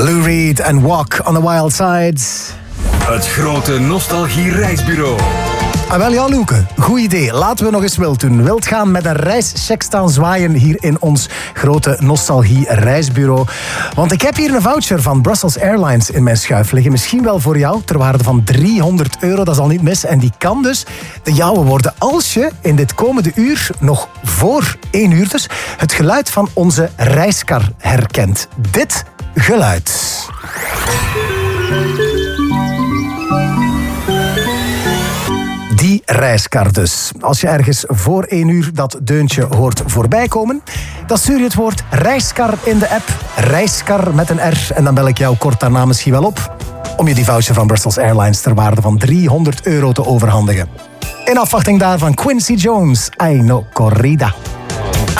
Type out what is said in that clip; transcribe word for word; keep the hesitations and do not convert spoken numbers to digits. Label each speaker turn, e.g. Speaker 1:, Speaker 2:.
Speaker 1: Lou Reed en Walk on the Wild Side.
Speaker 2: Het grote nostalgie-reisbureau.
Speaker 1: Ah, wel ja, Loeke. Goed idee. Laten we nog eens wild doen. Wild gaan met een reischeck staan zwaaien hier in ons grote nostalgie-reisbureau. Want ik heb hier een voucher van Brussels Airlines in mijn schuif liggen. Misschien wel voor jou, ter waarde van driehonderd euro. Dat is al niet mis. En die kan dus de jouwe worden als je in dit komende uur, nog voor één uur dus, het geluid van onze reiskar herkent. Dit geluid. Die reiskar dus. Als je ergens voor één uur dat deuntje hoort voorbij komen, dan stuur je het woord reiskar in de app. Reiskar met een R. En dan bel ik jou kort daarna misschien wel op om je die voucher van Brussels Airlines ter waarde van driehonderd euro te overhandigen. In afwachting daarvan Quincy Jones, I No Corrida.